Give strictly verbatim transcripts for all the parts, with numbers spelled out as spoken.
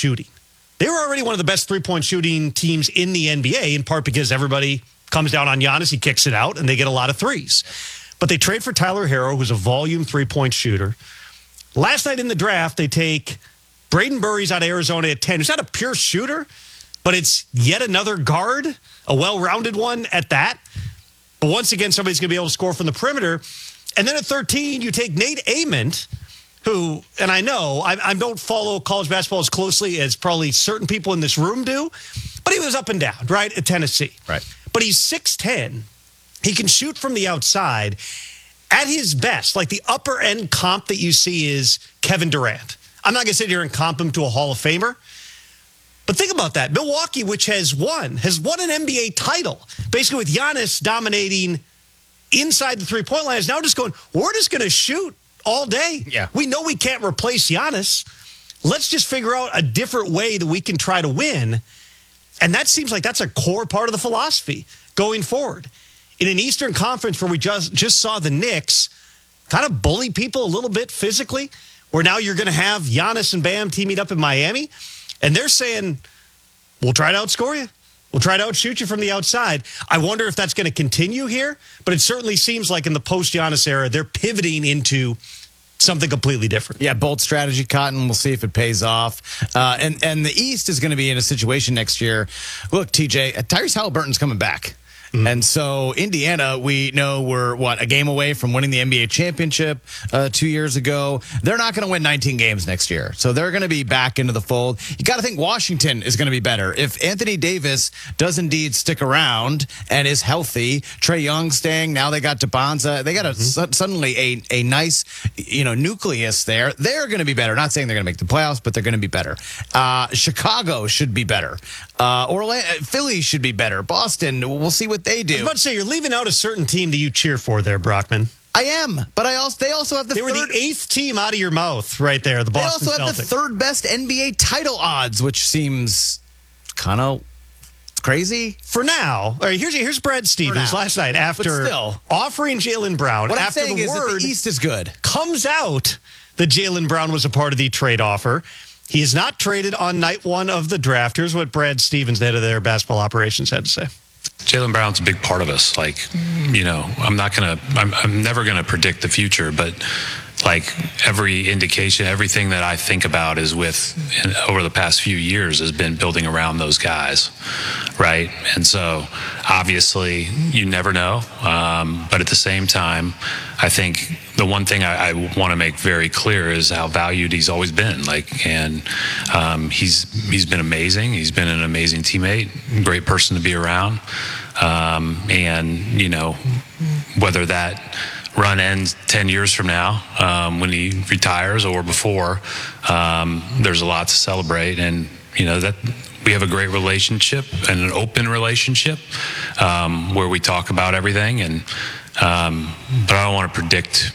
shooting. They were already one of the best three-point shooting teams in the N B A, in part because everybody comes down on Giannis, he kicks it out, and they get a lot of threes. But they trade for Tyler Herro, who's a volume three-point shooter. Last night in the draft, they take Braden Burries out of Arizona at ten. He's not a pure shooter, but it's yet another guard, a well-rounded one at that. But once again, somebody's going to be able to score from the perimeter. And then at thirteen, you take Nate Ament, who, and I know, I, I don't follow college basketball as closely as probably certain people in this room do, but he was up and down, right, at Tennessee. Right. But he's six ten. He can shoot from the outside. At his best, like the upper end comp that you see is Kevin Durant. I'm not going to sit here and comp him to a Hall of Famer. But think about that. Milwaukee, which has won, has won an N B A title, basically with Giannis dominating inside the three-point line, is now just going, we're just going to shoot all day. Yeah. We know we can't replace Giannis. Let's just figure out a different way that we can try to win. And that seems like that's a core part of the philosophy going forward. In an Eastern Conference where we just, just saw the Knicks kind of bully people a little bit physically, where now you're going to have Giannis and Bam teaming up in Miami, and they're saying, we'll try to outscore you. We'll try to outshoot you from the outside. I wonder if that's going to continue here, but it certainly seems like in the post-Giannis era, they're pivoting into something completely different. Yeah, bold strategy, Cotton. We'll see if it pays off. Uh, and, and the East is going to be in a situation next year. Look, T J, Tyrese Halliburton's coming back. Mm-hmm. And so Indiana, we know we're, what, a game away from winning the N B A championship uh, two years ago. They're not going to win nineteen games next year. So they're going to be back into the fold. You got to think Washington is going to be better. If Anthony Davis does indeed stick around and is healthy, Trae Young staying, now they got DeBonza. They got a, mm-hmm. su- suddenly a, a nice, you know, nucleus there. They're going to be better. Not saying they're going to make the playoffs, but they're going to be better. Uh, Chicago should be better. Uh, Orlando, Philly should be better. Boston, we'll see what they do. I was about to say, you're leaving out a certain team that you cheer for there, Brockman. I am, but I also they also have the they third, were the eighth team out of your mouth right there, the Boston Celtics. They also have the third best N B A title odds, which seems kind of crazy. For now, all right, here's here's Brad Stevens last night after still, offering Jaylen Brown. What after I'm saying the is word that the East is good. Comes out that Jaylen Brown was a part of the trade offer. He is not traded on night one of the draft. Here's what Brad Stevens, the head of their basketball operations, had to say. Jaylen Brown's a big part of us. Like, you know, I'm not going to, I'm, I'm never going to predict the future, but like every indication, everything that I think about is with, over the past few years, has been building around those guys, right? And so, obviously, you never know. Um, but at the same time, I think the one thing I, I want to make very clear is how valued he's always been. Like, and um, he's he's been amazing. He's been an amazing teammate, great person to be around. Um, and you know, whether that run ends ten years from now um, when he retires or before, um, there's a lot to celebrate. And you know that we have a great relationship and an open relationship um, where we talk about everything. And um, but I don't want to predict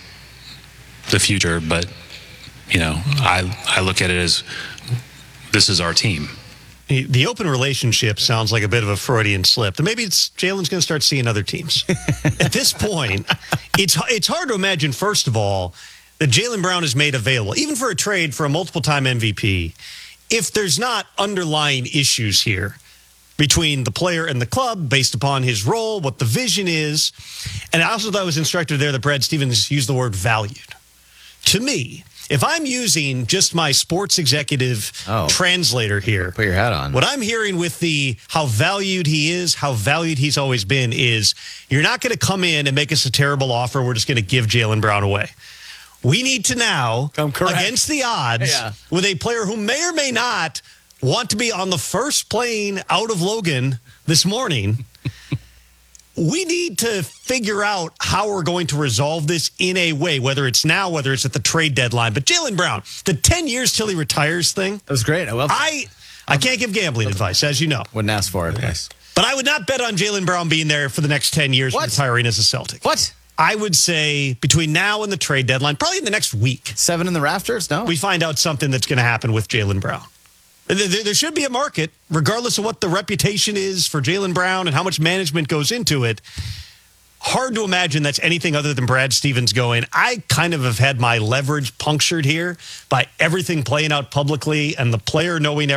the future. But you know, I I look at it as this is our team. The open relationship sounds like a bit of a Freudian slip. Maybe it's Jaylen's going to start seeing other teams. At this point, it's it's hard to imagine, first of all, that Jaylen Brown is made available, even for a trade for a multiple-time M V P, if there's not underlying issues here between the player and the club based upon his role, what the vision is. And I also thought it was instructive there that Brad Stevens used the word valued. To me, if I'm using just my sports executive oh, translator here, put your hat on. What I'm hearing with the how valued he is, how valued he's always been is you're not going to come in and make us a terrible offer. We're just going to give Jaylen Brown away. We need to now, against the odds, yeah. with a player who may or may not want to be on the first plane out of Logan this morning, we need to figure out how we're going to resolve this in a way, whether it's now, whether it's at the trade deadline. But Jaylen Brown, the ten years till he retires thing. That was great. I love I, I can't give gambling advice, as you know. Wouldn't ask for it. Yes. But I would not bet on Jaylen Brown being there for the next ten years, what? retiring as a Celtic. What? I would say between now and the trade deadline, probably in the next week. Seven in the rafters? No. We find out something that's going to happen with Jaylen Brown. There should be a market, regardless of what the reputation is for Jaylen Brown and how much management goes into it. Hard to imagine that's anything other than Brad Stevens going, I kind of have had my leverage punctured here by everything playing out publicly and the player knowing